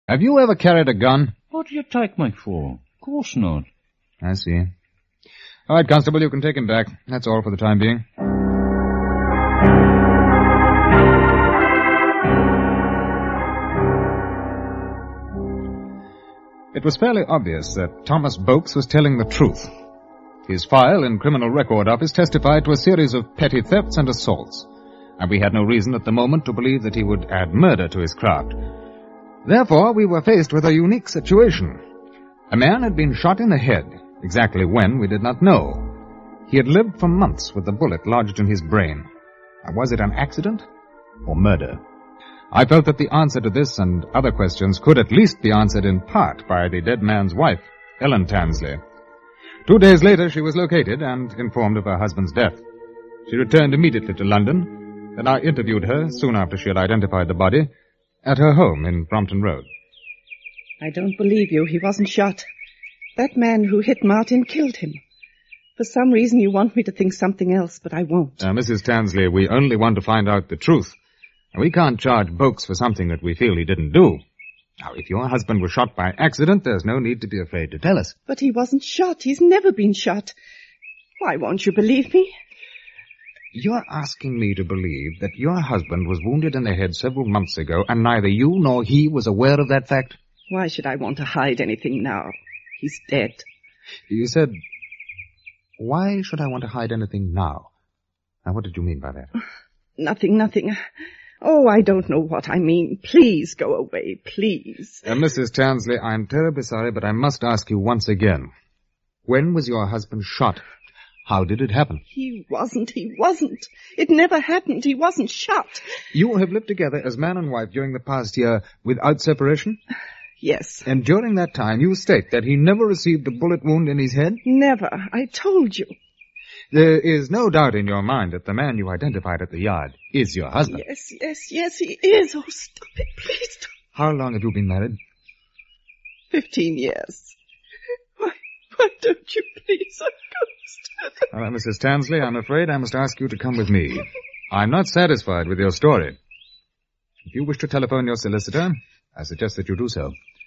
Have you ever carried a gun? What do you take me for? Of course not. I see. All right, Constable, you can take him back. That's all for the time being. It was fairly obvious that Thomas Boakes was telling the truth. His file in Criminal Record Office testified to a series of petty thefts and assaults, and we had no reason at the moment to believe that he would add murder to his craft. Therefore, we were faced with a unique situation. A man had been shot in the head. Exactly when, we did not know. He had lived for months with the bullet lodged in his brain. Was it an accident or murder? I felt that the answer to this and other questions could at least be answered in part by the dead man's wife, Ellen Tansley. 2 days later, she was located and informed of her husband's death. She returned immediately to London, and I interviewed her soon after she had identified the body at her home in Brompton Road. I don't believe you. He wasn't shot. That man who hit Martin killed him. For some reason you want me to think something else, but I won't. Mrs. Tansley, we only want to find out the truth. We can't charge Boakes for something that we feel he didn't do. Now, if your husband was shot by accident, there's no need to be afraid to tell us. But he wasn't shot. He's never been shot. Why won't you believe me? You're asking me to believe that your husband was wounded in the head several months ago, and neither you nor he was aware of that fact? Why should I want to hide anything now? He's dead. You said, why should I want to hide anything now? Now, what did you mean by that? Nothing. Oh, I don't know what I mean. Please go away, please. Mrs. Tansley, I'm terribly sorry, but I must ask you once again. When was your husband shot? How did it happen? He wasn't. It never happened. He wasn't shot. You have lived together as man and wife during the past year without separation? Yes. And during that time, you state that he never received a bullet wound in his head? Never. I told you. There is no doubt in your mind that the man you identified at the yard is your husband. Yes, he is. Oh, stop it, please. How long have you been married? 15 years. Why don't you please, Ghost? Mrs. Tansley, I'm afraid I must ask you to come with me. I'm not satisfied with your story. If you wish to telephone your solicitor, I suggest that you do so.